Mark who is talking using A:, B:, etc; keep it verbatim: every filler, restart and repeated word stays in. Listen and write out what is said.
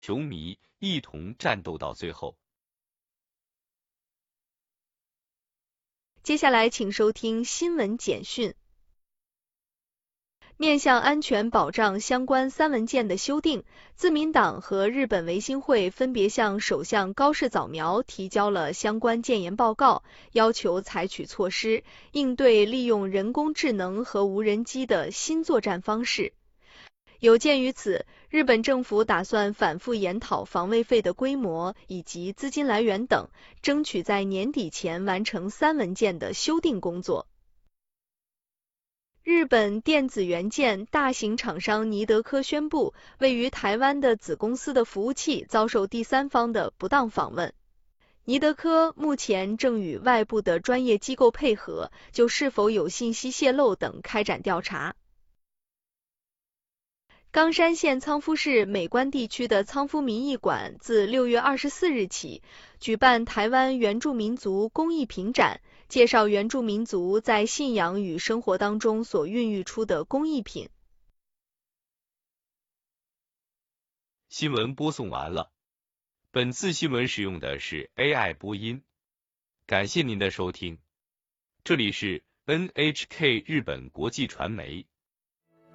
A: 球迷一同战斗到最后。
B: 接下来请收听新闻简讯。面向安全保障相关三文件的修订，自民党和日本维新会分别向首相高市早苗提交了相关建言报告，要求采取措施，应对利用人工智能和无人机的新作战方式。有鉴于此，日本政府打算反复研讨防卫费的规模以及资金来源等，争取在年底前完成三文件的修订工作。日本电子元件大型厂商尼德科宣布，位于台湾的子公司的服务器遭受第三方的不当访问。尼德科目前正与外部的专业机构配合，就是否有信息泄露等开展调查。冈山县仓敷市美观地区的仓敷民艺馆自六月二十四日起举办台湾原住民族工艺品展，介绍原住民族在信仰与生活当中所孕育出的工艺品。
A: 新闻播送完了，本次新闻使用的是 A I 播音，感谢您的收听，这里是 N H K 日本国际传媒。